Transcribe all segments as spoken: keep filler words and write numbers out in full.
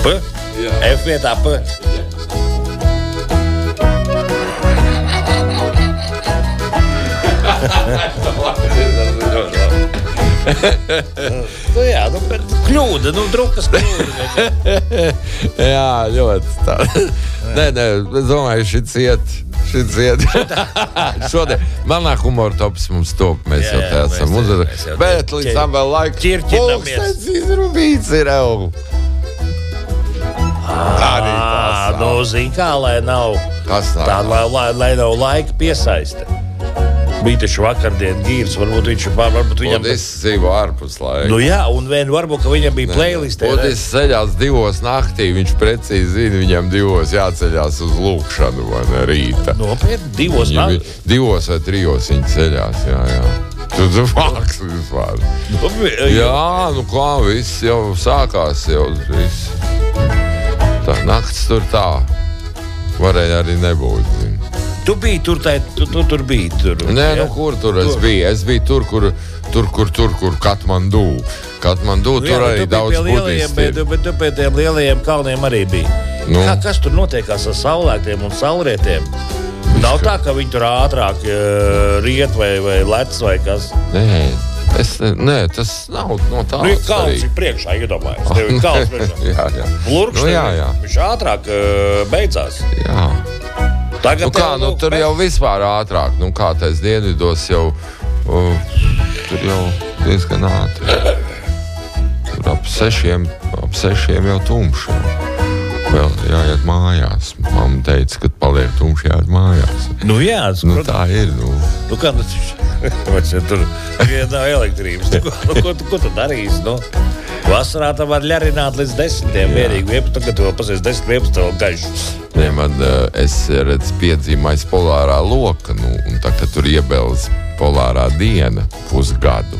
P? Jā. F vietā P. Nu jā, nu, bet kļūda, nu, drukas kļūda. Jā, ļoti tā. Nē, nē, es domāju, šits iet, šits iet. Šodien manā humora tops mums top, mēs jā, jau tā esam uzvarējuši. Bet līdz tam vēl laika pulkstens izrubīts ir jau. Ā, nu, zin kā, lai nav, tā, lai, lai, lai nav laika piesaiste. Bija taču vakardien gīrs, varbūt viņš varbūt viņam... Podis dzīvo ārpus laika. Nu jā, un vien varbūt, ka viņam bija playlistē. Podis ceļās divos naktī, viņš precīzi zina, viņam divos jāceļās uz lūkšanu vai ne rīta. Nopietni, divos naktī? Divos vai trijos viņi ceļās, jā, jā. Tu tu vāks vispār. Jā, nu kā, viss jau sākās, jau viss. Tā nakts tur tā. Varēja arī nebūt, zini. Tu biji tur, tā, tu, tu tur biji tur. Nē, nu kur tur es biju? Es biju tur, kur, tur, kur, tur, kur Katmandu. Katmandu, nu, tur jā, arī daudz budisti. Bet, bet tu pie tiem lielajiem kalniem arī biji. Nu. Kā, kas tur notiekās ar saulēktiem un saulrietiem? Nav tā, ka viņi tur ātrāk uh, riet vai, vai lec vai kas? Nē, es, nē, tas nav no tāds. Nu, ir kalns ir priekšā, iedomājies. Tev ir kalns priekšā. jā, jā. Lurkš, nu, jā, jā. Viņš ātrāk uh, beidzās. Jā. Tagad nu kā, nu tur jau vispār ātrāk, nu kā tais dienvidos jau, uh, tur jau diezgan ātri. Tur ap sešiem, ap sešiem jau tumši. Vēl jāiet mājās. Mamma teica, ka paliek tumši jāiet mājās. Nu jā, nu, tā ir, nu. Nu kā, nu, tur nav elektrības. Nu, ko, ko, ko tu darīsi, nu? Vasarā tam var ļarināt līdz desmitiem mierīgi. vienpadsmit, tagad vēl pasies desmit, vienpadsmit vēl gaišs. Ne, man, es redzu piedzīmais polārā loka, nu, un tā, kad tur iebēlas polārā diena pusgadu.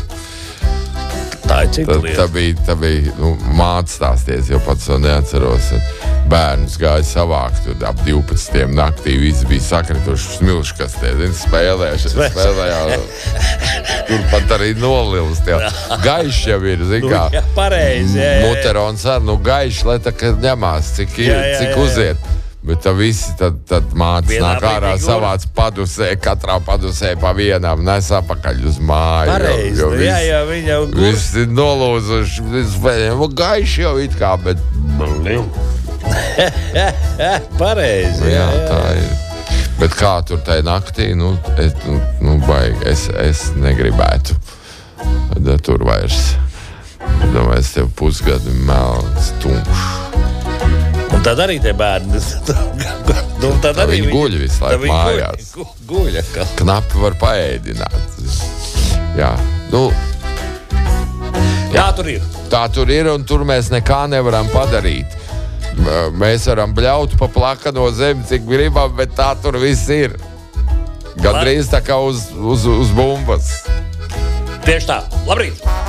Tā ir cita lieta. Tā bija, tā bija nu, māca stāsties, jo pats vēl neatceros. Bērnus gāja savākt, tur ap divpadsmitiem naktī visi bija sakrituši smilškastē, zini, spēlējuši, spēlējā. Tur pat arī nolilst, jā. Gaišs jau ir, zini, kā. Nu, jā, pareizi, jā, jā. Muterons ar, nu, gaišs, lai tā, ka ņemās, cik ir, jā, jā, cik jā, uziet. Bet tā visi tad, tad mācis nāk ārā savāc padusē, katrā padusē pa vienam, nes apakaļ uz māju. Pareizi, jo, jo jā, jā, viņa jau gur. Visi nolūzuši, visi gaiši jau it kā, bet... Pareizi, jā, jā, tā ir. Bet kā tur tai naktī, nu, es, nu baigi, es, es negribētu da, tur vairs. Domāju, es tev pusgadu melns tumšs. Un tad arī tie bērni. Nu, tad tā arī viņi guļ visu laiku mājās. Guļ, guļ, guļ, Knapi var paēdināt. Jā, nu. Jā, tur ir. Tā tur ir, un tur mēs nekā nevaram padarīt. Mēs varam bļaut pa plakano zemi, cik gribam, bet tā tur viss ir. Gandrīz tā kā uz, uz, uz bumbas. Tieši tā. Labrīt!